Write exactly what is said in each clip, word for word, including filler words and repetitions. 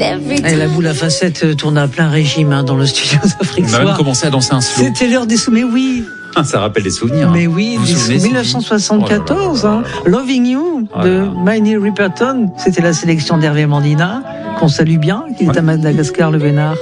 Et la boule à facettes tourne à plein régime hein, dans le studio d'Afrique Soir. On a même commencé à danser un slow. C'était l'heure des sous, mais oui. Ça rappelle des souvenirs. Mais oui, vous des souvenez, dix-neuf cent soixante-quatorze, oh là là là là. Hein, Loving You oh de Minnie Riperton. C'était la sélection d'Hervé Mandina, qu'on salue bien, qui est à Madagascar, le Vénard.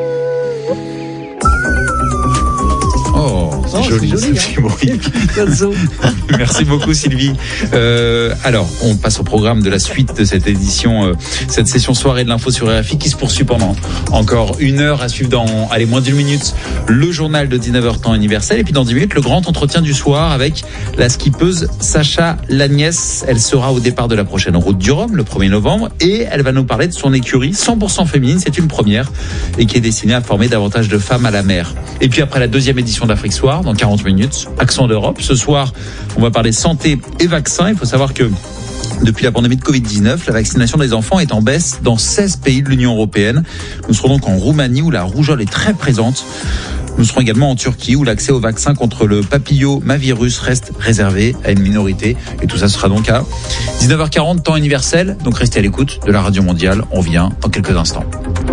Oh, c'est oh, joli, c'est joli hein. Merci beaucoup Sylvie. Euh, alors, on passe au programme de la suite de cette édition, euh, cette session soirée de l'info sur R F I qui se poursuit pendant encore une heure à suivre dans, allez, moins d'une minute, le journal de dix-neuf heures temps universel et puis dans dix minutes, le grand entretien du soir avec la skippeuse Sacha Lagnès. Elle sera au départ de la prochaine Route du Rhum le premier novembre et elle va nous parler de son écurie cent pour cent féminine. C'est une première et qui est destinée à former davantage de femmes à la mer. Et puis après la deuxième édition d'Afrique Soir, dans quarante minutes, Accent d'Europe. Ce soir, on va parler santé et vaccins. Il faut savoir que depuis la pandémie de covid dix-neuf, la vaccination des enfants est en baisse dans seize pays de l'Union européenne. Nous serons donc en Roumanie où la rougeole est très présente. Nous serons également en Turquie où l'accès au vaccin contre le papillomavirus reste réservé à une minorité. Et tout ça sera donc à dix-neuf heures quarante, temps universel. Donc restez à l'écoute de la Radio Mondiale. On vient dans quelques instants.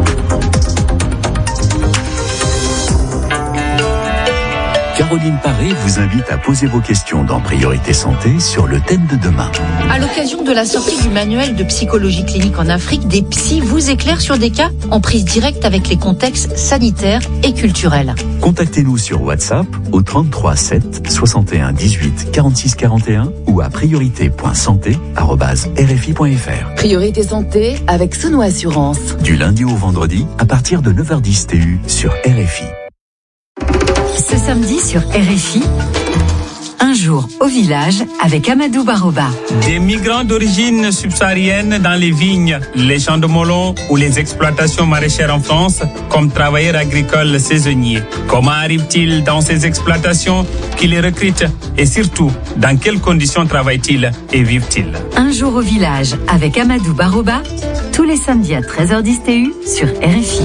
Caroline Paré vous invite à poser vos questions dans Priorité Santé sur le thème de demain. À l'occasion de la sortie du manuel de psychologie clinique en Afrique, des psys vous éclairent sur des cas en prise directe avec les contextes sanitaires et culturels. Contactez-nous sur WhatsApp au trente-trois sept soixante et un dix-huit quarante-six quarante et un ou à priorité point santé arobase r f i point f r. Priorité Santé avec Sono Assurance. Du lundi au vendredi à partir de neuf heures dix T U sur R F I. Ce samedi sur R F I, un jour au village avec Amadou Baroba. Des migrants d'origine subsaharienne dans les vignes, les champs de melons ou les exploitations maraîchères en France comme travailleurs agricoles saisonniers. Comment arrivent-ils dans ces exploitations? Qui les recrutent? Et surtout, dans quelles conditions travaillent-ils et vivent-ils? Un jour au village avec Amadou Baroba, tous les samedis à treize heures dix T U sur R F I.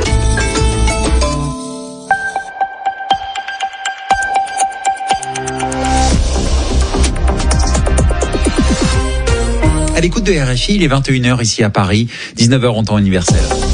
À l'écoute de R F I, il est vingt et une heures ici à Paris, dix-neuf heures en temps universel.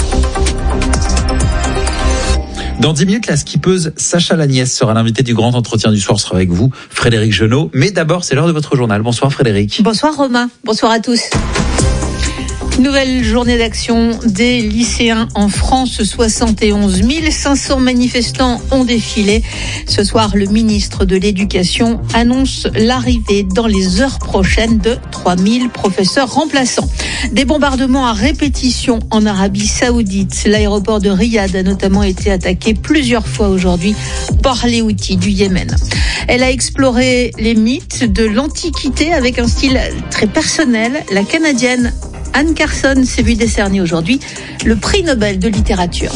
Dans dix minutes, la skippeuse Sacha Lagnès sera l'invitée du grand entretien du soir. Sera avec vous, Frédéric Genot. Mais d'abord, c'est l'heure de votre journal. Bonsoir Frédéric. Bonsoir Romain. Bonsoir à tous. Nouvelle journée d'action des lycéens en France. soixante et onze mille cinq cents manifestants ont défilé. Ce soir, le ministre de l'Éducation annonce l'arrivée dans les heures prochaines de trois mille professeurs remplaçants. Des bombardements à répétition en Arabie Saoudite. L'aéroport de Riyad a notamment été attaqué plusieurs fois aujourd'hui par les Houthis du Yémen. Elle a exploré les mythes de l'Antiquité avec un style très personnel. La Canadienne Anne Carson s'est vue décerner aujourd'hui le prix Nobel de littérature.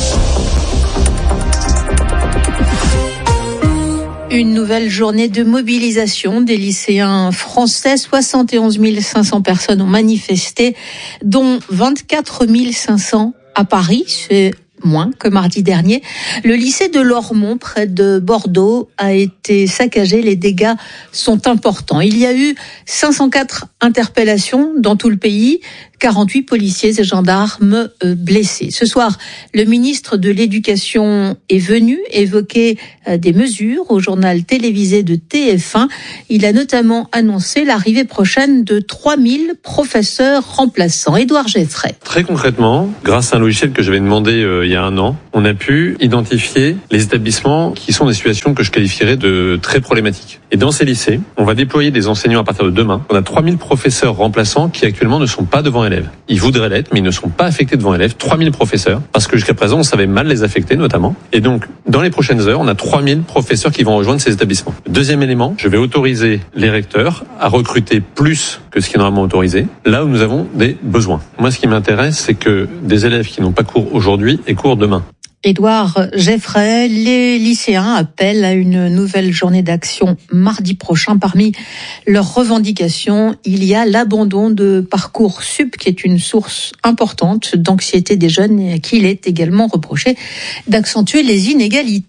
Une nouvelle journée de mobilisation des lycéens français. soixante et onze mille cinq cents personnes ont manifesté, dont vingt-quatre mille cinq cents à Paris. C'est moins que mardi dernier. Le lycée de Lormont, près de Bordeaux, a été saccagé. Les dégâts sont importants. Il y a eu cinq cent quatre interpellations dans tout le pays, quarante-huit policiers et gendarmes blessés. Ce soir, le ministre de l'Éducation est venu évoquer des mesures au journal télévisé de T F un. Il a notamment annoncé l'arrivée prochaine de trois mille professeurs remplaçants. Édouard Geffray. Très concrètement, grâce à un logiciel que j'avais demandé euh, il y a un an, on a pu identifier les établissements qui sont des situations que je qualifierais de très problématiques. Et dans ces lycées, on va déployer des enseignants à partir de demain. On a trois mille professeurs remplaçants qui actuellement ne sont pas devant élèves. Ils voudraient l'être, mais ils ne sont pas affectés devant élèves. trois mille professeurs, parce que jusqu'à présent, on savait mal les affecter, notamment. Et donc, dans les prochaines heures, on a trois mille professeurs qui vont rejoindre ces établissements. Deuxième élément, je vais autoriser les recteurs à recruter plus que ce qui est normalement autorisé, là où nous avons des besoins. Moi, ce qui m'intéresse, c'est que des élèves qui n'ont pas cours aujourd'hui aient cours demain. Édouard Geffray, les lycéens appellent à une nouvelle journée d'action mardi prochain. Parmi leurs revendications, il y a l'abandon de Parcoursup, qui est une source importante d'anxiété des jeunes et à qui il est également reproché d'accentuer les inégalités.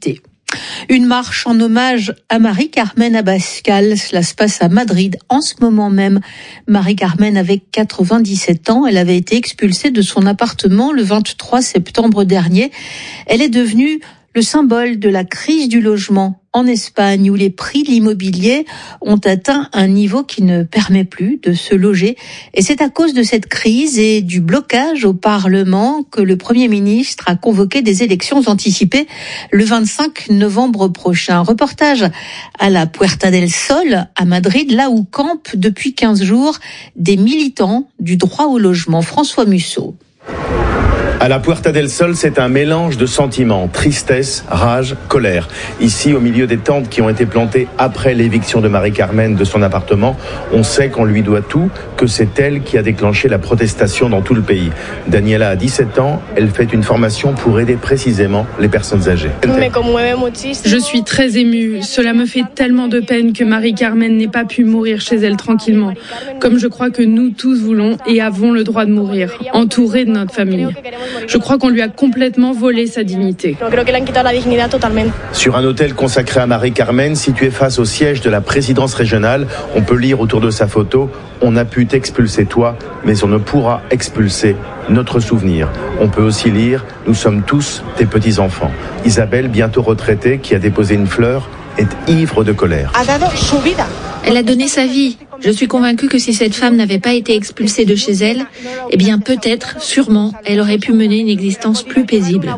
Une marche en hommage à Marie-Carmen Abascal. Cela se passe à Madrid en ce moment même. Marie-Carmen avait quatre-vingt-dix-sept ans. Elle avait été expulsée de son appartement le vingt-trois septembre dernier. Elle est devenue le symbole de la crise du logement en Espagne, où les prix de l'immobilier ont atteint un niveau qui ne permet plus de se loger. Et c'est à cause de cette crise et du blocage au Parlement que le Premier ministre a convoqué des élections anticipées le vingt-cinq novembre prochain. Reportage à la Puerta del Sol, à Madrid, là où campent depuis quinze jours des militants du droit au logement. François Musso. À la Puerta del Sol, c'est un mélange de sentiments, tristesse, rage, colère. Ici, au milieu des tentes qui ont été plantées après l'éviction de Marie-Carmen de son appartement, on sait qu'on lui doit tout, que c'est elle qui a déclenché la protestation dans tout le pays. Daniela a dix-sept ans, elle fait une formation pour aider précisément les personnes âgées. Je suis très émue. Cela me fait tellement de peine que Marie-Carmen n'ait pas pu mourir chez elle tranquillement, comme je crois que nous tous voulons et avons le droit de mourir, entourés de notre famille. Je crois qu'on lui a complètement volé sa dignité. Sur un hôtel consacré à Marie-Carmen, situé face au siège de la présidence régionale, on peut lire autour de sa photo « On a pu t'expulser toi, mais on ne pourra expulser notre souvenir ». On peut aussi lire « Nous sommes tous tes petits-enfants ». Isabelle, bientôt retraitée, qui a déposé une fleur, est ivre de colère. Elle a donné sa vie. Je suis convaincue que si cette femme n'avait pas été expulsée de chez elle, eh bien peut-être, sûrement, elle aurait pu mener une existence plus paisible.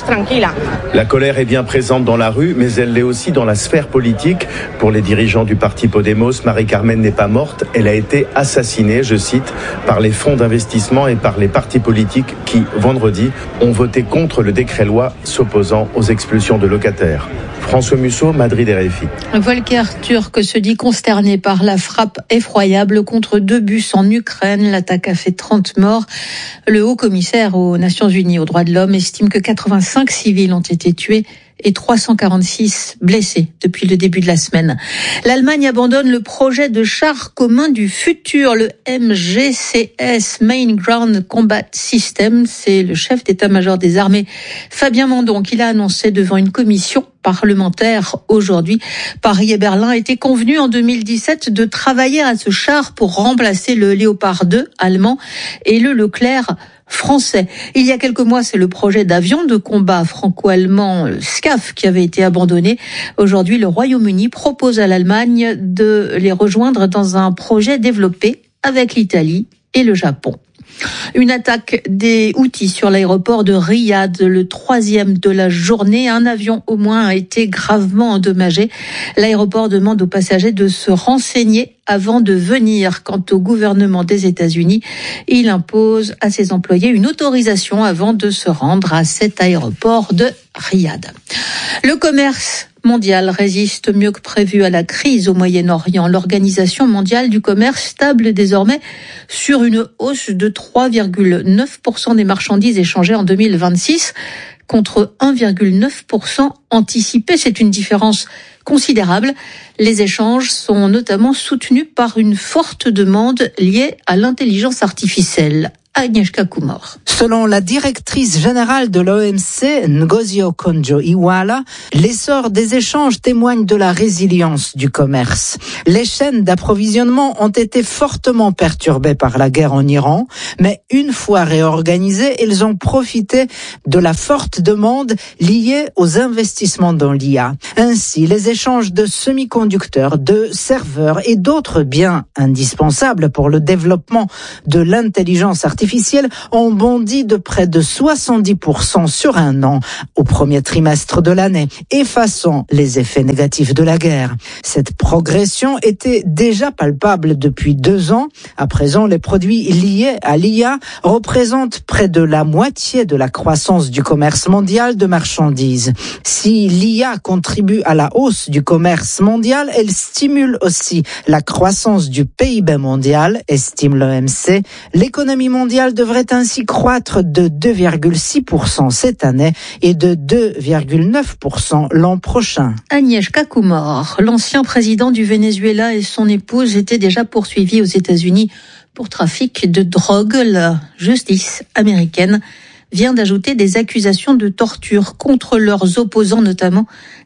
La colère est bien présente dans la rue, mais elle l'est aussi dans la sphère politique. Pour les dirigeants du parti Podemos, Marie-Carmen n'est pas morte, elle a été assassinée, je cite, par les fonds d'investissement et par les partis politiques qui, vendredi, ont voté contre le décret-loi s'opposant aux expulsions de locataires. François Musso, Madrid R F I. Volker Turk se dit consterné par la frappe effroyable contre deux bus en Ukraine. L'attaque a fait trente morts. Le haut-commissaire aux Nations Unies aux droits de l'homme estime que quatre-vingt-cinq civils ont été tués et trois cent quarante-six blessés depuis le début de la semaine. L'Allemagne abandonne le projet de char commun du futur, le M G C S, Main Ground Combat System. C'est le chef d'état-major des armées, Fabien Mandon, qui l'a annoncé devant une commission parlementaire aujourd'hui. Paris et Berlin étaient convenus en deux mille dix-sept de travailler à ce char pour remplacer le Léopard deux allemand et le Leclerc français. Il y a quelques mois, c'est le projet d'avion de combat franco-allemand SCAF qui avait été abandonné. Aujourd'hui, le Royaume-Uni propose à l'Allemagne de les rejoindre dans un projet développé avec l'Italie et le Japon. Une attaque des Houthis sur l'aéroport de Riyad, le troisième de la journée. Un avion au moins a été gravement endommagé. L'aéroport demande aux passagers de se renseigner avant de venir. Quant au gouvernement des États-Unis, il impose à ses employés une autorisation avant de se rendre à cet aéroport de Riyad. Le commerce mondial résiste mieux que prévu à la crise au Moyen-Orient. L'Organisation mondiale du commerce table désormais sur une hausse de trois virgule neuf pour cent des marchandises échangées en deux mille vingt-six contre un virgule neuf pour cent anticipé. C'est une différence considérable. Les échanges sont notamment soutenus par une forte demande liée à l'intelligence artificielle. Agnieszka Kumor. Selon la directrice générale de l'O M C, Ngozi Okonjo-Iweala, l'essor des échanges témoigne de la résilience du commerce. Les chaînes d'approvisionnement ont été fortement perturbées par la guerre en Iran, mais une fois réorganisées, elles ont profité de la forte demande liée aux investissements dans l'I A. Ainsi, les échanges de semi-conducteurs, de serveurs et d'autres biens indispensables pour le développement de l'intelligence artificielle ont bondi de près de soixante-dix pour cent sur un an au premier trimestre de l'année, effaçant les effets négatifs de la guerre. Cette progression était déjà palpable depuis deux ans. À présent, les produits liés à l'I A représentent près de la moitié de la croissance du commerce mondial de marchandises. Si l'I A contribue à la hausse du commerce mondial, elle stimule aussi la croissance du P I B mondial, estime l'O M C. L'économie mondiale devrait ainsi croître de deux virgule six pour cent cette année et de deux virgule neuf pour cent l'an prochain. Agnieszka Kumor, l'ancien président du Venezuela et son épouse étaient déjà poursuivis aux États-Unis pour trafic de drogue. La justice américaine vient d'ajouter des accusations de torture contre leurs opposants, notamment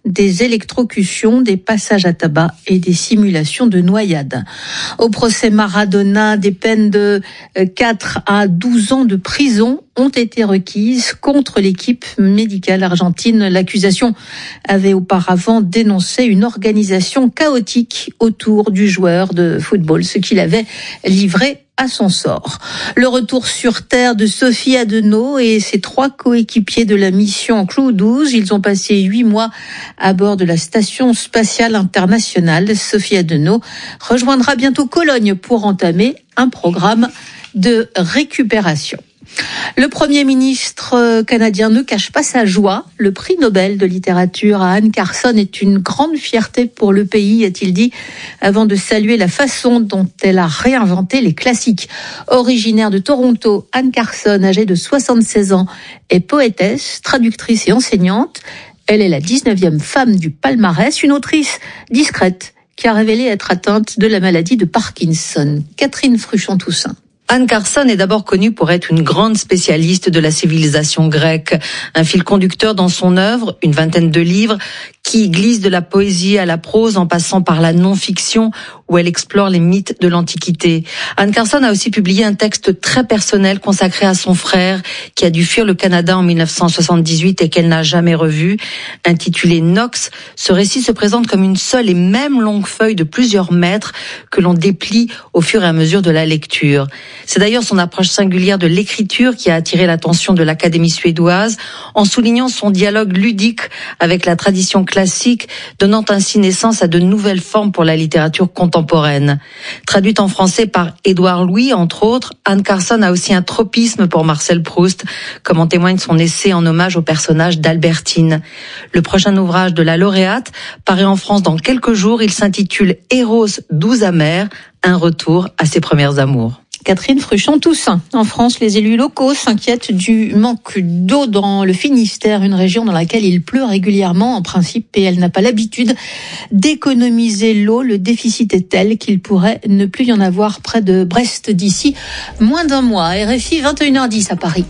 des électrocutions, des passages à tabac et des simulations de noyade. Au procès Maradona, des peines de quatre à douze ans de prison ont été requises contre l'équipe médicale argentine. L'accusation avait auparavant dénoncé une organisation chaotique autour du joueur de football, ce qu'il avait livré à son sort. Le retour sur Terre de Sophie Adenau et ses trois coéquipiers de la mission Crew douze. Ils ont passé huit mois à bord de la Station spatiale internationale. Sophie Adenau rejoindra bientôt Cologne pour entamer un programme de récupération. Le Premier ministre canadien ne cache pas sa joie. Le prix Nobel de littérature à Anne Carson est une grande fierté pour le pays, a-t-il dit, avant de saluer la façon dont elle a réinventé les classiques. Originaire de Toronto, Anne Carson, âgée de soixante-seize ans, est poétesse, traductrice et enseignante. Elle est la dix-neuvième femme du palmarès, une autrice discrète qui a révélé être atteinte de la maladie de Parkinson. Catherine Fruchon-Toussaint. Anne Carson est d'abord connue pour être une grande spécialiste de la civilisation grecque. Un fil conducteur dans son œuvre, une vingtaine de livres, qui glissent de la poésie à la prose en passant par la non-fiction où elle explore les mythes de l'Antiquité. Anne Carson a aussi publié un texte très personnel consacré à son frère qui a dû fuir le Canada en mille neuf cent soixante-dix-huit et qu'elle n'a jamais revu. Intitulé Nox, ce récit se présente comme une seule et même longue feuille de plusieurs mètres que l'on déplie au fur et à mesure de la lecture. C'est d'ailleurs son approche singulière de l'écriture qui a attiré l'attention de l'Académie suédoise en soulignant son dialogue ludique avec la tradition classique, donnant ainsi naissance à de nouvelles formes pour la littérature contemporaine. Traduite en français par Édouard Louis, entre autres, Anne Carson a aussi un tropisme pour Marcel Proust, comme en témoigne son essai en hommage au personnage d'Albertine. Le prochain ouvrage de la lauréate paraît en France dans quelques jours. Il s'intitule Eros douze amers, un retour à ses premières amours. Catherine Fruchon-Toussaint. En France, les élus locaux s'inquiètent du manque d'eau dans le Finistère, une région dans laquelle il pleut régulièrement en principe et elle n'a pas l'habitude d'économiser l'eau. Le déficit est tel qu'il pourrait ne plus y en avoir près de Brest d'ici moins d'un mois. R F I vingt et une heures dix à Paris.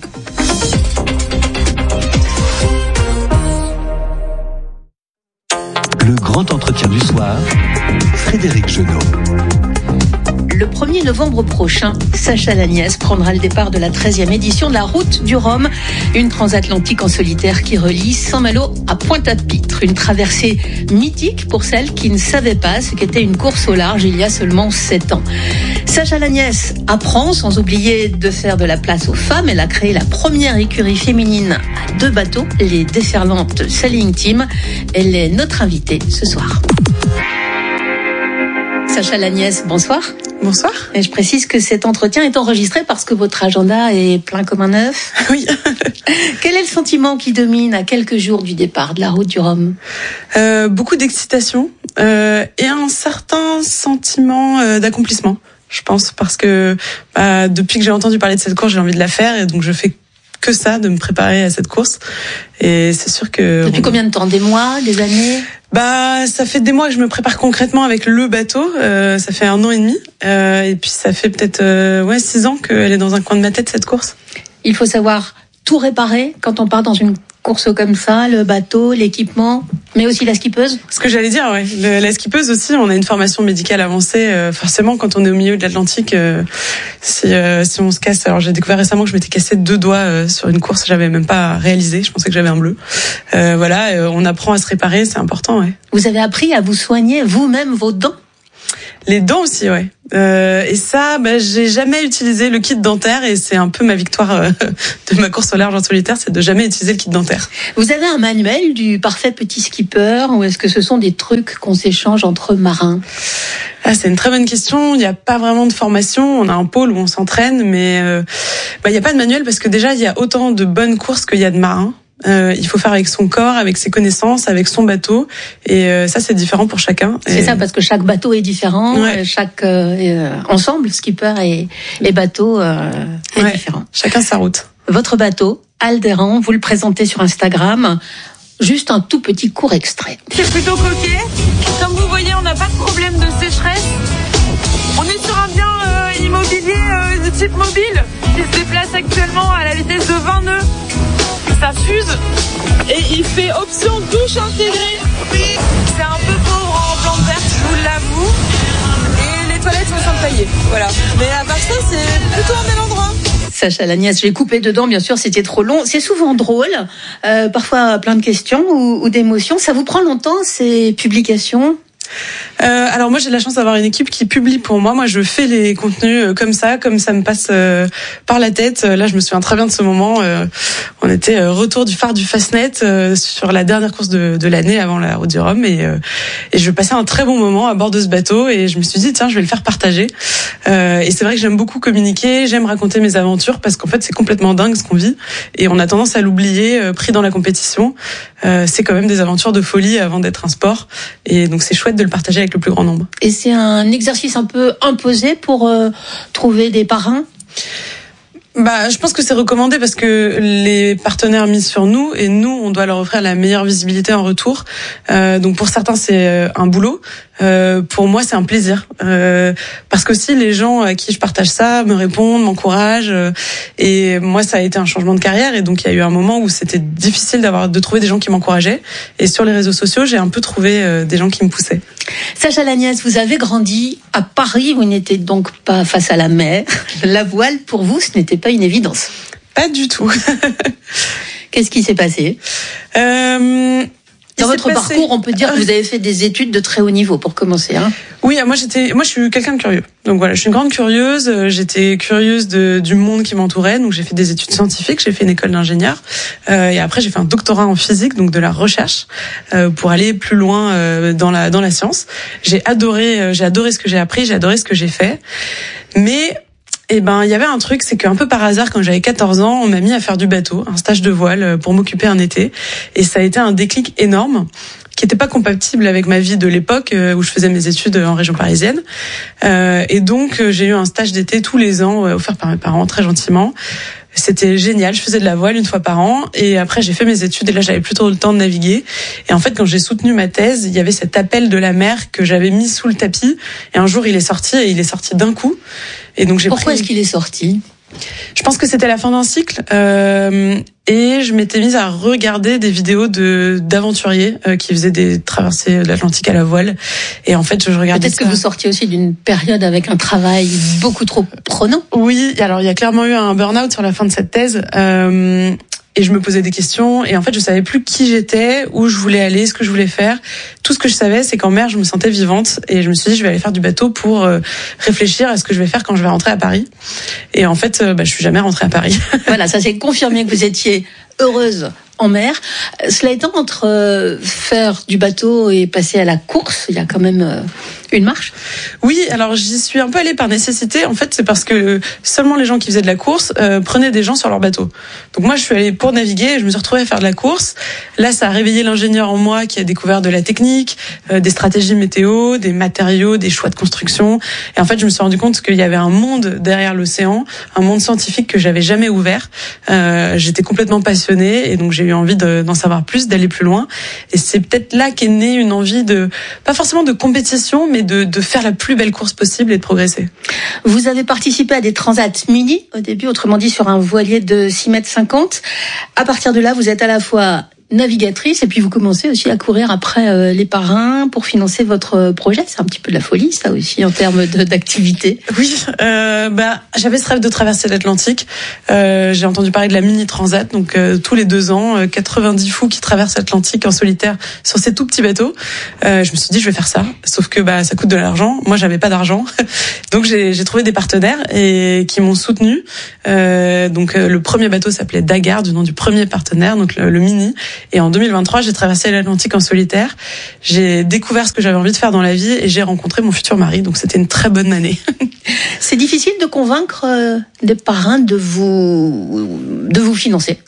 Le grand entretien du soir, Frédéric Genot. Le premier novembre prochain, Sacha Lagnès prendra le départ de la treizième édition de la Route du Rhum, une transatlantique en solitaire qui relie Saint-Malo à Pointe-à-Pitre. Une traversée mythique pour celles qui ne savaient pas ce qu'était une course au large il y a seulement sept ans. Sacha Lagnès apprend, sans oublier de faire de la place aux femmes. Elle a créé la première écurie féminine à deux bateaux, les déferlantes Sailing Team. Elle est notre invitée ce soir. Sacha Lagnès, bonsoir. Bonsoir. Et je précise que cet entretien est enregistré parce que votre agenda est plein comme un œuf. Oui. Quel est le sentiment qui domine à quelques jours du départ de la Route du Rhum ? euh, Beaucoup d'excitation euh, et un certain sentiment euh, d'accomplissement, je pense, parce que bah, depuis que j'ai entendu parler de cette course, j'ai envie de la faire et donc je fais que ça, de me préparer à cette course. Et c'est sûr que... Depuis combien de temps ? Des mois ? Des années ? Bah, ça fait des mois que je me prépare concrètement avec le bateau. Euh, ça fait un an et demi. Euh, et puis ça fait peut-être euh, ouais six ans qu'elle est dans un coin de ma tête, cette course. Il faut savoir tout réparer quand on part dans une course comme ça, le bateau, l'équipement, mais aussi la skippeuse. Ce que j'allais dire, ouais. Le, la skippeuse aussi, on a une formation médicale avancée. Euh, forcément, quand on est au milieu de l'Atlantique, euh, si, euh, si on se casse... Alors, j'ai découvert récemment que je m'étais cassé deux doigts euh, sur une course. J'avais même pas réalisé. Je pensais que j'avais un bleu. Euh, voilà, euh, on apprend à se réparer, c'est important, ouais. Vous avez appris à vous soigner vous-même vos dents ? Les dents aussi, ouais. Euh, et ça, bah, j'ai jamais utilisé le kit dentaire et c'est un peu ma victoire euh, de ma course au large en solitaire, c'est de jamais utiliser le kit dentaire. Vous avez un manuel du parfait petit skipper ou est-ce que ce sont des trucs qu'on s'échange entre marins ? Ah, c'est une très bonne question. Il n'y a pas vraiment de formation. On a un pôle où on s'entraîne, mais euh, bah, il n'y a pas de manuel parce que déjà, il y a autant de bonnes courses qu'il y a de marins. Euh, il faut faire avec son corps, avec ses connaissances, avec son bateau, et euh, ça c'est différent pour chacun. C'est et... ça, parce que chaque bateau est différent, ouais. chaque euh, ensemble, skipper et, et bateau euh, est ouais. différent. Chacun sa route. Votre bateau, Aldéran, vous le présentez sur Instagram. Juste un tout petit court extrait. C'est plutôt coquet. Comme vous voyez, on n'a pas de problème de sécheresse. On est sur un bien euh, immobilier euh, de type mobile qui se déplace actuellement à la vitesse de vingt nœuds. Ça fuse et il fait option douche intégrée. ça y est, voilà. Mais à part ça, c'est plutôt un bel endroit. Sacha Lagnès, j'ai coupé dedans, bien sûr, c'était trop long. C'est souvent drôle, euh, parfois plein de questions ou, ou d'émotions. Ça vous prend longtemps, ces publications ? Euh, alors moi j'ai de la chance d'avoir une équipe qui publie pour moi. Moi je fais les contenus comme ça, comme ça me passe euh, par la tête. Là je me souviens très bien de ce moment. Euh, on était euh, retour du phare du Fastnet euh, sur la dernière course de, de l'année avant la Route du Rhum et, euh, et je passais un très bon moment à bord de ce bateau et je me suis dit tiens je vais le faire partager. Euh, et c'est vrai que j'aime beaucoup communiquer, j'aime raconter mes aventures parce qu'en fait c'est complètement dingue ce qu'on vit et on a tendance à l'oublier euh, pris dans la compétition. Euh, c'est quand même des aventures de folie avant d'être un sport et donc c'est chouette de le partager avec le plus grand nombre. Et c'est un exercice un peu imposé pour euh, trouver des parrains ? Bah, je pense que c'est recommandé parce que les partenaires misent sur nous et nous, on doit leur offrir la meilleure visibilité en retour. Euh, donc pour certains, c'est un boulot. Euh, pour moi, c'est un plaisir euh, parce que si les gens à qui je partage ça me répondent, m'encouragent, euh, et moi, ça a été un changement de carrière et donc il y a eu un moment où c'était difficile d'avoir de trouver des gens qui m'encourageaient. Et sur les réseaux sociaux, j'ai un peu trouvé euh, des gens qui me poussaient. Sacha Lagnès, vous avez grandi à Paris, vous n'étiez donc pas face à la mer. La voile, pour vous, ce n'était pas une évidence. Pas du tout. Qu'est-ce qui s'est passé ? euh... Dans votre passé... parcours, on peut dire que vous avez fait des études de très haut niveau, pour commencer. Hein. Oui, moi j'étais, moi je suis quelqu'un de curieux. Donc voilà, je suis une grande curieuse. J'étais curieuse de, du monde qui m'entourait. Donc j'ai fait des études scientifiques, j'ai fait une école d'ingénieur, euh, et après j'ai fait un doctorat en physique, donc de la recherche, euh, pour aller plus loin euh, dans la dans la science. J'ai adoré, euh, j'ai adoré ce que j'ai appris, j'ai adoré ce que j'ai fait, mais Eh ben, il y avait un truc, c'est qu'un peu par hasard, quand j'avais quatorze ans, on m'a mis à faire du bateau, un stage de voile pour m'occuper un été. Et ça a été un déclic énorme, qui n'était pas compatible avec ma vie de l'époque où je faisais mes études en région parisienne. Euh, et donc, j'ai eu un stage d'été tous les ans, offert par mes parents, très gentiment. C'était génial, je faisais de la voile une fois par an et après j'ai fait mes études et là j'avais plus trop le temps de naviguer. Et en fait quand j'ai soutenu ma thèse, il y avait cet appel de la mer que j'avais mis sous le tapis et un jour il est sorti et il est sorti d'un coup. Et donc j'ai Pourquoi pris... est-ce qu'il est sorti ? Je pense que c'était la fin d'un cycle euh, et je m'étais mise à regarder des vidéos de d'aventuriers euh, qui faisaient des traversées de l'Atlantique à la voile et en fait je regardais Peut-être ça. Que vous sortiez aussi d'une période avec un travail beaucoup trop prenant. Oui, alors il y a clairement eu un burn-out sur la fin de cette thèse. Euh, Et je me posais des questions et en fait je savais plus qui j'étais, où je voulais aller, ce que je voulais faire. Tout ce que je savais c'est qu'en mer je me sentais vivante et je me suis dit je vais aller faire du bateau pour euh, réfléchir à ce que je vais faire quand je vais rentrer à Paris. Et en fait euh, bah, je suis jamais rentrée à Paris. Voilà, ça s'est confirmé que vous étiez heureuse en mer. Cela étant, entre euh, faire du bateau et passer à la course, il y a quand même euh, une marche. Oui, alors j'y suis un peu allée par nécessité. En fait, c'est parce que seulement les gens qui faisaient de la course euh, prenaient des gens sur leur bateau. Donc moi, je suis allée pour naviguer et je me suis retrouvée à faire de la course. Là, ça a réveillé l'ingénieur en moi qui a découvert de la technique, euh, des stratégies météo, des matériaux, des choix de construction. Et en fait, je me suis rendu compte qu'il y avait un monde derrière l'océan, un monde scientifique que j'avais jamais ouvert. Euh, j'étais complètement passionnée et donc j'ai eu envie de, d'en savoir plus, d'aller plus loin. Et c'est peut-être là qu'est née une envie de, pas forcément de compétition, mais de, de faire la plus belle course possible et de progresser. Vous avez participé à des transats mini au début, autrement dit sur un voilier de six mètres cinquante. À partir de là, vous êtes à la fois navigatrice et puis vous commencez aussi à courir après euh, les parrains pour financer votre projet. C'est un petit peu de la folie, ça aussi, en termes de, d'activité. Oui, euh, bah j'avais ce rêve de traverser l'Atlantique. Euh, j'ai entendu parler de la mini transat, donc euh, tous les deux ans, euh, quatre-vingt-dix fous qui traversent l'Atlantique en solitaire sur ces tout petits bateaux. Euh, je me suis dit je vais faire ça, sauf que bah ça coûte de l'argent. Moi j'avais pas d'argent, donc j'ai, j'ai trouvé des partenaires et qui m'ont soutenu. Euh, donc euh, le premier bateau s'appelait Dagar, du nom du premier partenaire, donc le, le mini. Et en deux mille vingt-trois, j'ai traversé l'Atlantique en solitaire. J'ai découvert ce que j'avais envie de faire dans la vie et j'ai rencontré mon futur mari. Donc c'était une très bonne année. C'est difficile de convaincre euh, des parrains de vous de vous financer.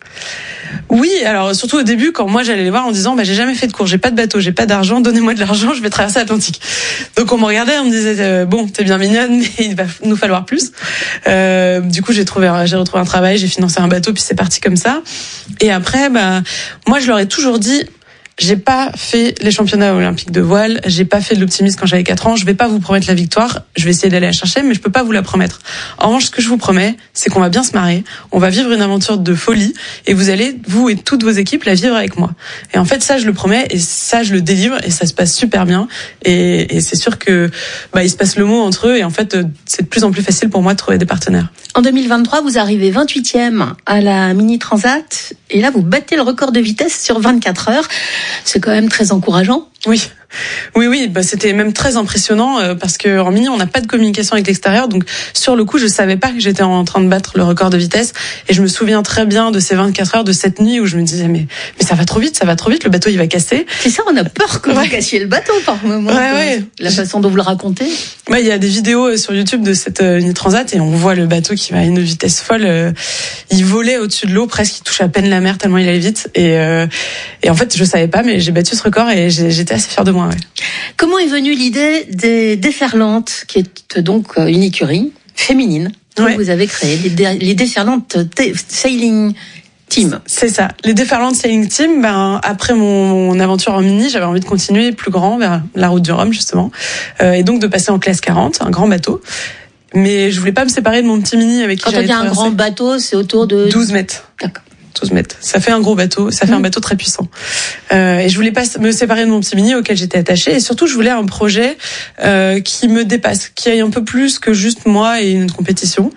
Oui, alors surtout au début, quand moi j'allais les voir en disant bah j'ai jamais fait de cours, j'ai pas de bateau, j'ai pas d'argent, donnez-moi de l'argent, je vais traverser l'Atlantique. Donc on me regardait, on me disait euh, bon t'es bien mignonne, mais il va nous falloir plus. Euh, du coup j'ai trouvé, j'ai retrouvé un travail, j'ai financé un bateau, puis c'est parti comme ça. Et après bah moi je leur ai toujours dit j'ai pas fait les championnats olympiques de voile, j'ai pas fait de l'optimisme quand j'avais quatre ans, je vais pas vous promettre la victoire, je vais essayer d'aller la chercher, mais je peux pas vous la promettre. En revanche, ce que je vous promets, c'est qu'on va bien se marrer, on va vivre une aventure de folie, et vous allez, vous et toutes vos équipes, la vivre avec moi. Et en fait, ça, je le promets, et ça, je le délivre, et ça se passe super bien, et, et c'est sûr que, bah, il se passe le mot entre eux, et en fait, c'est de plus en plus facile pour moi de trouver des partenaires. En deux mille vingt-trois, vous arrivez vingt-huitième à la Mini Transat, et là, vous battez le record de vitesse sur vingt-quatre heures. C'est quand même très encourageant. Oui. Oui, oui, bah c'était même très impressionnant euh, parce que en mini, on n'a pas de communication avec l'extérieur, donc sur le coup, je savais pas que j'étais en train de battre le record de vitesse, et je me souviens très bien de ces vingt-quatre heures, de cette nuit où je me disais mais mais ça va trop vite, ça va trop vite, le bateau il va casser. C'est ça, on a peur que ouais. vous cassiez le bateau par moment. Ouais, ouais. La façon dont vous le racontez. Ouais, il y a des vidéos sur YouTube de cette euh, Mini Transat et on voit le bateau qui va à une vitesse folle. Euh, il volait au-dessus de l'eau, presque, il touche à peine la mer tellement il allait vite. Et euh, et en fait, je savais pas, mais j'ai battu ce record et j'étais assez fière de moi. Ouais. Comment est venue l'idée des Déferlantes, qui est donc une écurie féminine que ouais. vous avez créée, les, dé, les Déferlantes Sailing Team? C'est ça. Les Déferlantes Sailing Team, ben, après mon, mon aventure en mini, j'avais envie de continuer plus grand vers la route du Rhum, justement. Euh, et donc de passer en classe quarante, un grand bateau. Mais je voulais pas me séparer de mon petit mini avec qui Quand j'allais on dit un grand bateau, c'est autour de douze mètres. D'accord. douze mètres. Ça fait un gros bateau, ça fait mmh. un bateau très puissant. Euh, et je voulais pas me séparer de mon petit mini auquel j'étais attachée. Et surtout, je voulais un projet euh, qui me dépasse, qui aille un peu plus que juste moi et une compétition.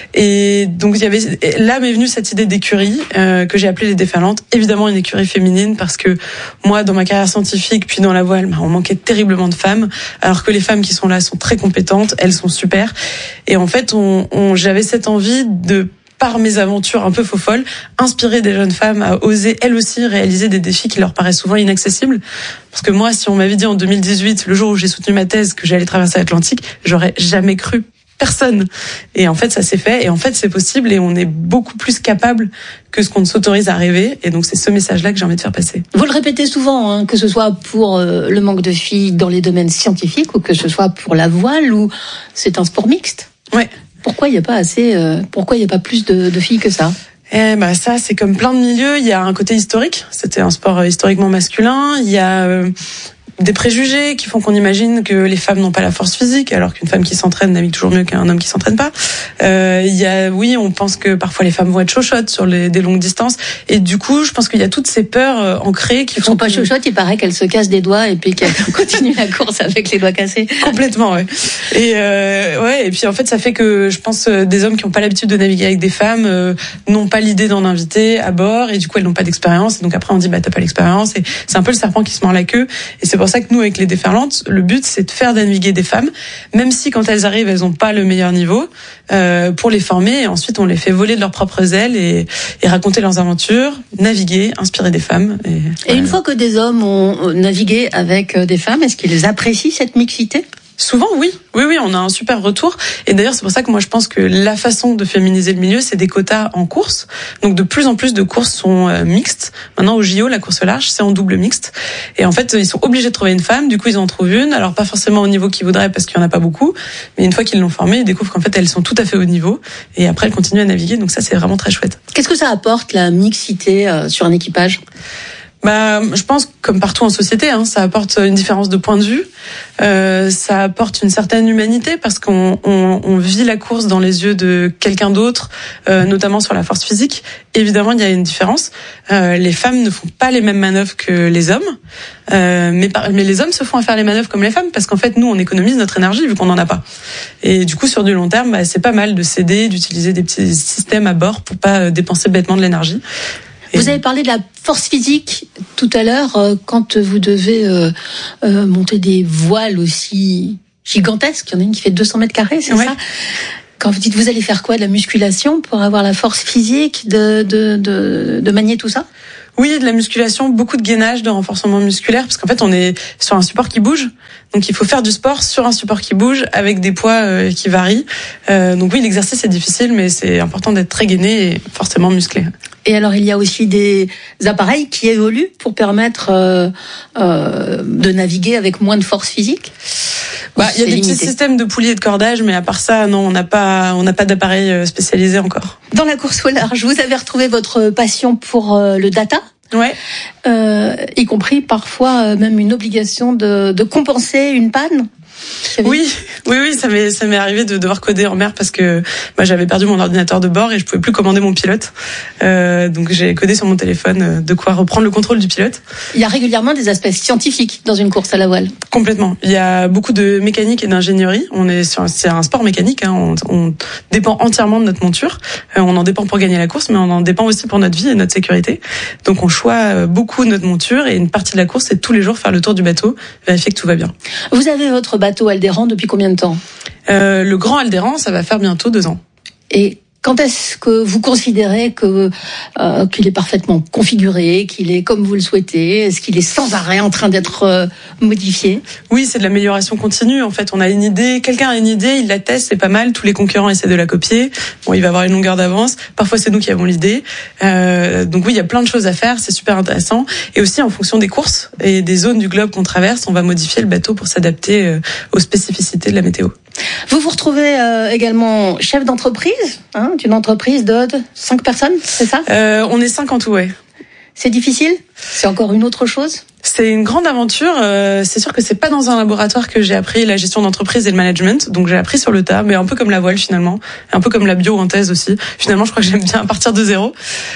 Et donc, il y avait là m'est venue cette idée d'écurie euh, que j'ai appelée les Déferlantes. Évidemment, une écurie féminine parce que moi, dans ma carrière scientifique, puis dans la voile, bah, on manquait terriblement de femmes. Alors que les femmes qui sont là sont très compétentes, elles sont super. Et en fait, on, on, j'avais cette envie de par mes aventures un peu faux-folles, inspirer des jeunes femmes à oser elles aussi réaliser des défis qui leur paraissent souvent inaccessibles. Parce que moi, si on m'avait dit en deux mille dix-huit, le jour où j'ai soutenu ma thèse, que j'allais traverser l'Atlantique, j'aurais jamais cru. Personne. Et en fait, ça s'est fait. Et en fait, c'est possible. Et on est beaucoup plus capable que ce qu'on s'autorise à rêver. Et donc, c'est ce message-là que j'ai envie de faire passer. Vous le répétez souvent, hein, que ce soit pour euh, le manque de filles dans les domaines scientifiques ou que ce soit pour la voile ou c'est un sport mixte. Ouais. Pourquoi il n'y a pas assez, euh, pourquoi il n'y a pas plus de, de filles que ça? Eh ben ça, c'est comme plein de milieux. Il y a un côté historique. C'était un sport historiquement masculin. Il y a euh, des préjugés qui font qu'on imagine que les femmes n'ont pas la force physique, alors qu'une femme qui s'entraîne navigue toujours mieux qu'un homme qui s'entraîne pas. Euh, il y a, oui, on pense que parfois les femmes vont être chochottes sur les, des longues distances, et du coup, je pense qu'il y a toutes ces peurs euh, ancrées qui Elles font sont pas que... chochottes. Il paraît qu'elles se cassent des doigts et puis qu'elles continuent la course avec les doigts cassés. Complètement, ouais. Et euh, ouais, et puis en fait, ça fait que je pense euh, des hommes qui n'ont pas l'habitude de naviguer avec des femmes euh, n'ont pas l'idée d'en inviter à bord, et du coup, elles n'ont pas d'expérience. Et donc après, on dit bah t'as pas l'expérience, et c'est un peu le serpent qui se mord la queue. Et c'est pour ça que nous, avec les Déferlantes, le but, c'est de faire naviguer des femmes, même si quand elles arrivent, elles n'ont pas le meilleur niveau, euh, pour les former. Et ensuite, on les fait voler de leurs propres ailes et, et raconter leurs aventures, naviguer, inspirer des femmes. Et, et une fois que des hommes ont navigué avec des femmes, est-ce qu'ils apprécient cette mixité ? Souvent, oui. Oui, oui, on a un super retour. Et d'ailleurs, c'est pour ça que moi, je pense que la façon de féminiser le milieu, c'est des quotas en course. Donc, de plus en plus de courses sont euh, mixtes. Maintenant, au J O, la course large, c'est en double mixte. Et en fait, ils sont obligés de trouver une femme. Du coup, ils en trouvent une. Alors, pas forcément au niveau qu'ils voudraient parce qu'il y en a pas beaucoup. Mais une fois qu'ils l'ont formée, ils découvrent qu'en fait, elles sont tout à fait au niveau. Et après, elles continuent à naviguer. Donc ça, c'est vraiment très chouette. Qu'est-ce que ça apporte, la mixité euh, sur un équipage ? Bah, je pense comme partout en société, hein, ça apporte une différence de point de vue, euh, ça apporte une certaine humanité parce qu'on on, on vit la course dans les yeux de quelqu'un d'autre, euh, notamment sur la force physique. Évidemment, il y a une différence. Euh, les femmes ne font pas les mêmes manœuvres que les hommes, euh, mais, par, mais les hommes se font à faire les manœuvres comme les femmes parce qu'en fait, nous, on économise notre énergie vu qu'on n'en a pas. Et du coup, sur du long terme, bah, c'est pas mal de s'aider, d'utiliser des petits systèmes à bord pour pas dépenser bêtement de l'énergie. Vous avez parlé de la force physique tout à l'heure, quand vous devez euh, euh, monter des voiles aussi gigantesques. Il y en a une qui fait deux cents mètres carrés, c'est ouais. ça ? Quand vous dites, vous allez faire quoi ? De la musculation pour avoir la force physique de, de, de, de manier tout ça ? Oui, de la musculation, beaucoup de gainage, de renforcement musculaire, parce qu'en fait, on est sur un support qui bouge. Donc, il faut faire du sport sur un support qui bouge, avec des poids euh, qui varient. Euh, donc oui, l'exercice est difficile, mais c'est important d'être très gainé et forcément musclé. Et alors, il y a aussi des appareils qui évoluent pour permettre euh, euh, de naviguer avec moins de force physique ? Bah, il y a des limité. petits systèmes de poulies et de cordage, mais à part ça, non, on n'a pas, on n'a pas d'appareil spécialisé encore. Dans la course au large, vous avez retrouvé votre passion pour euh, le data, Ouais. Euh, y compris parfois euh, même une obligation de, de compenser une panne. Oui, oui, oui, ça m'est, ça m'est arrivé de devoir coder en mer parce que bah, j'avais perdu mon ordinateur de bord et je pouvais plus commander mon pilote. Euh, donc j'ai codé sur mon téléphone euh, de quoi reprendre le contrôle du pilote. Il y a régulièrement des aspects scientifiques dans une course à la voile. Complètement. Il y a beaucoup de mécanique et d'ingénierie. On est sur, c'est un sport mécanique. Hein. On, on dépend entièrement de notre monture. Euh, on en dépend pour gagner la course, mais on en dépend aussi pour notre vie et notre sécurité. Donc on choisit beaucoup notre monture et une partie de la course, c'est tous les jours faire le tour du bateau, vérifier que tout va bien. Vous avez votre bateau Aldéran depuis combien de temps ? euh, Le grand Aldéran, ça va faire bientôt deux ans. Et quand est-ce que vous considérez que euh, qu'il est parfaitement configuré, qu'il est comme vous le souhaitez ? Est-ce qu'il est sans arrêt en train d'être euh, modifié ? Oui, c'est de l'amélioration continue. En fait, on a une idée, quelqu'un a une idée, il la teste, c'est pas mal. Tous les concurrents essaient de la copier. Bon, il va avoir une longueur d'avance. Parfois, c'est nous qui avons l'idée. Euh, donc oui, il y a plein de choses à faire. C'est super intéressant. Et aussi, en fonction des courses et des zones du globe qu'on traverse, on va modifier le bateau pour s'adapter euh, aux spécificités de la météo. Vous vous retrouvez euh, également chef d'entreprise, hein, d'une entreprise de cinq personnes, c'est ça ? euh, On est cinq en tout, ouais. C'est difficile ? C'est encore une autre chose ? C'est une grande aventure. Euh, c'est sûr que c'est pas dans un laboratoire que j'ai appris la gestion d'entreprise et le management. Donc j'ai appris sur le tas, mais un peu comme la voile finalement, un peu comme la bio en thèse aussi. Finalement, je crois que j'aime bien partir de zéro.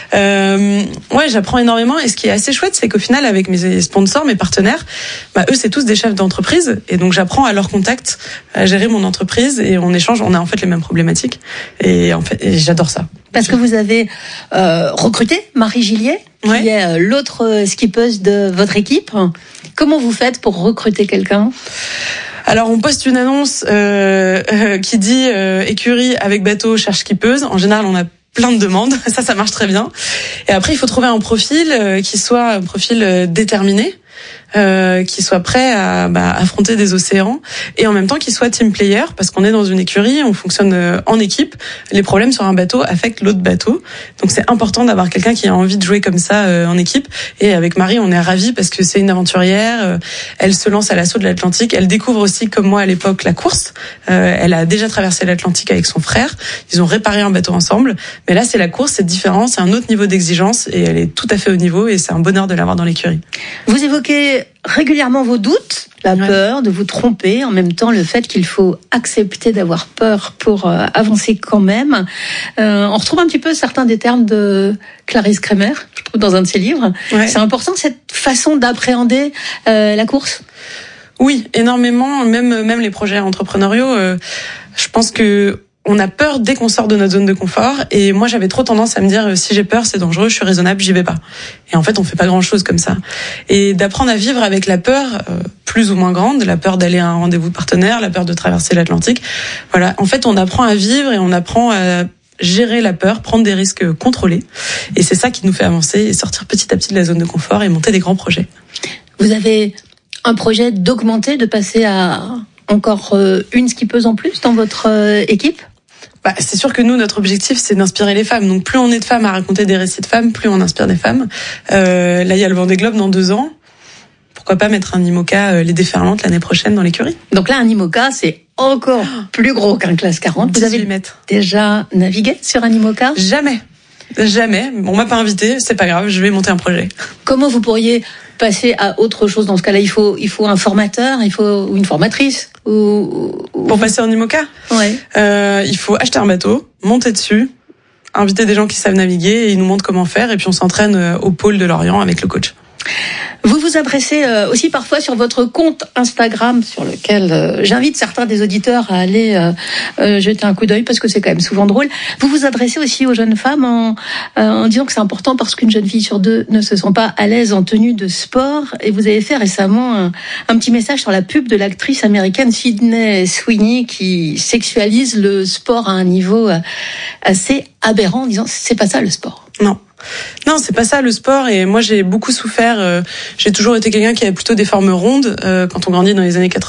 Euh, ouais, j'apprends énormément. Et ce qui est assez chouette, c'est qu'au final, avec mes sponsors, mes partenaires, bah eux, c'est tous des chefs d'entreprise. Et donc j'apprends à leur contact à gérer mon entreprise et on échange. On a en fait les mêmes problématiques. Et en fait, et j'adore ça. Parce que vous avez euh, recruté Marie Gillier, qui ouais. est l'autre skippeuse de votre équipe. Comment vous faites pour recruter quelqu'un ? Alors on poste une annonce euh, euh, qui dit euh, écurie avec bateau cherche skippeuse. En général, on a plein de demandes, ça, ça marche très bien. Et après, il faut trouver un profil euh, qui soit un profil euh, déterminé. Euh, qui soit prêt à bah, affronter des océans et en même temps qui soit team player parce qu'on est dans une écurie, on fonctionne euh, en équipe. Les problèmes sur un bateau affectent l'autre bateau, donc c'est important d'avoir quelqu'un qui a envie de jouer comme ça euh, en équipe. Et avec Marie, on est ravis parce que c'est une aventurière. Euh, elle se lance à l'assaut de l'Atlantique. Elle découvre aussi, comme moi à l'époque, la course. Euh, elle a déjà traversé l'Atlantique avec son frère. Ils ont réparé un bateau ensemble. Mais là, c'est la course, c'est différent, c'est un autre niveau d'exigence et elle est tout à fait au niveau et c'est un bonheur de l'avoir dans l'écurie. Vous évoquez régulièrement vos doutes, la ouais. peur de vous tromper, en même temps le fait qu'il faut accepter d'avoir peur pour euh, avancer quand même. Euh, on retrouve un petit peu certains des termes de Clarisse Kremer, je trouve, dans un de ses livres. Ouais. C'est important cette façon d'appréhender euh, la course ? Oui, énormément, même, même les projets entrepreneuriaux. Euh, je pense que on a peur dès qu'on sort de notre zone de confort. Et moi, j'avais trop tendance à me dire, si j'ai peur, c'est dangereux, je suis raisonnable, j'y vais pas. Et en fait, on fait pas grand-chose comme ça. Et d'apprendre à vivre avec la peur, euh, plus ou moins grande, la peur d'aller à un rendez-vous de partenaire, la peur de traverser l'Atlantique. Voilà. En fait, on apprend à vivre et on apprend à gérer la peur, prendre des risques contrôlés. Et c'est ça qui nous fait avancer et sortir petit à petit de la zone de confort et monter des grands projets. Vous avez un projet d'augmenter, de passer à encore une skippeuse en plus dans votre équipe ? Bah, c'est sûr que nous, notre objectif, c'est d'inspirer les femmes. Donc, plus on est de femmes à raconter des récits de femmes, plus on inspire des femmes. Euh, là, il y a le Vendée Globe dans deux ans. Pourquoi pas mettre un IMOCA, euh, les déferlantes, l'année prochaine dans l'écurie ? Donc là, un IMOCA, c'est encore plus gros qu'un classe quarante. Vous avez mètres. Déjà navigué sur un IMOCA ? Jamais. Jamais. On m'a pas invité, c'est pas grave, je vais monter un projet. Comment vous pourriez passer à autre chose dans ce cas-là ? Il faut, il faut un formateur, il faut ou une formatrice ou, ou... Pour passer en IMOCA ? Ouais. Euh, il faut acheter un bateau, monter dessus, inviter des gens qui savent naviguer et ils nous montrent comment faire et puis on s'entraîne au pôle de l'Orient avec le coach. Vous vous adressez aussi parfois sur votre compte Instagram, sur lequel j'invite certains des auditeurs à aller jeter un coup d'œil parce que c'est quand même souvent drôle. Vous vous adressez aussi aux jeunes femmes en, en disant que c'est important parce qu'une jeune fille sur deux ne se sent pas à l'aise en tenue de sport. Et vous avez fait récemment un, un petit message sur la pub de l'actrice américaine Sydney Sweeney qui sexualise le sport à un niveau assez aberrant en disant c'est pas ça le sport. Non. Non, c'est pas ça le sport et moi j'ai beaucoup souffert. Euh, j'ai toujours été quelqu'un qui avait plutôt des formes rondes euh, quand on grandit dans les années quatre-vingts.